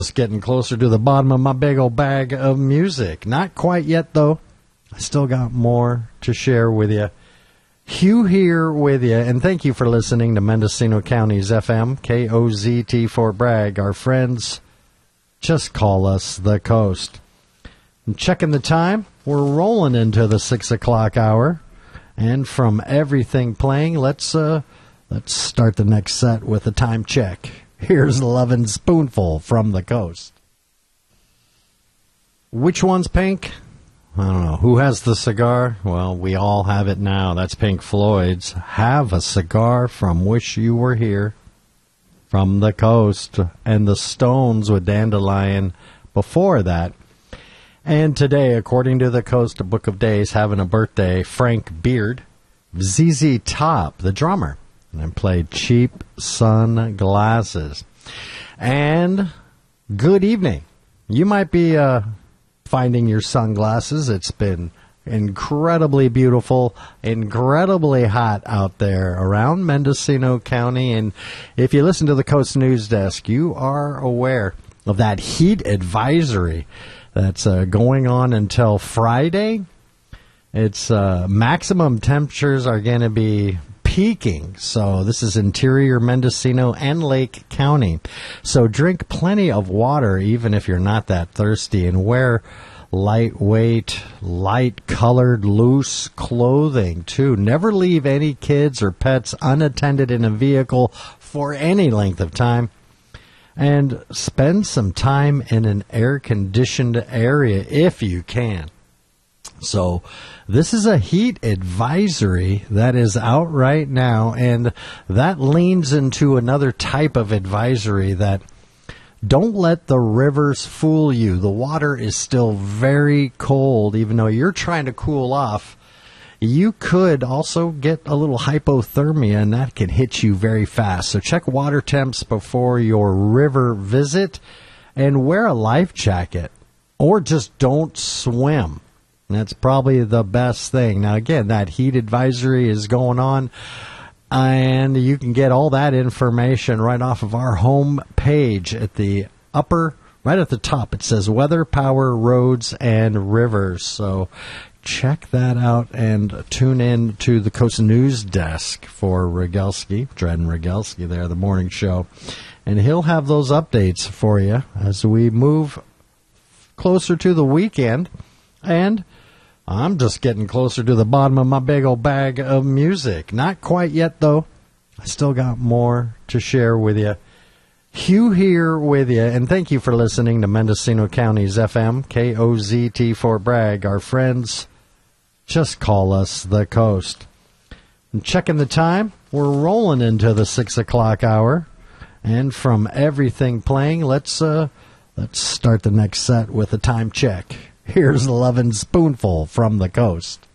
Just getting closer to the bottom of my big old bag of music. Not quite yet, though. I still got more to share with you. Hugh here with you, and thank you for listening to Mendocino County's FM, KOZT Fort Bragg. Our friends, just call us the Coast. I'm checking the time. We're rolling into the 6 o'clock hour. And from everything playing, let's start the next set with a time check. Here's Lovin' Spoonful from the Coast. Which one's Pink? I don't know. Who has the cigar? Well, we all have it now. That's Pink Floyd's Have a Cigar from Wish You Were Here. From the Coast. And the Stones with Dandelion before that. And today, according to the Coast, a Book of Days, having a birthday, Frank Beard, ZZ Top, the drummer. And I played Cheap Sunglasses. And good evening. You might be finding your sunglasses. It's been incredibly beautiful, incredibly hot out there around Mendocino County. And if you listen to the Coast News Desk, you are aware of that heat advisory that's going on until Friday. It's maximum temperatures are going to be peaking. So this is interior Mendocino and Lake County. So drink plenty of water even if you're not that thirsty, and wear lightweight, light-colored, loose clothing too. Never leave any kids or pets unattended in a vehicle for any length of time. And spend some time in an air-conditioned area if you can. So this is a heat advisory that is out right now, and that leans into another type of advisory that don't let the rivers fool you. The water is still very cold, even though you're trying to cool off. You could also get a little hypothermia, and that can hit you very fast. So check water temps before your river visit, and wear a life jacket, or just don't swim. That's probably the best thing. Now, again, that heat advisory is going on, and you can get all that information right off of our home page at the upper, right at the top. It says Weather, Power, Roads, and Rivers. So check that out and tune in to the Coast News Desk for Rogalski, Dredden Rogalski there, the morning show. And he'll have those updates for you as we move closer to the weekend. And I'm just getting closer to the bottom of my big old bag of music. Not quite yet, though. I still got more to share with you. Hugh here with you, and thank you for listening to Mendocino County's FM, KOZT Fort Bragg. Our friends, just call us the Coast. I'm checking the time. We're rolling into the 6 o'clock hour. And from everything playing, let's start the next set with a time check. Here's Lovin' Spoonful from the Coast.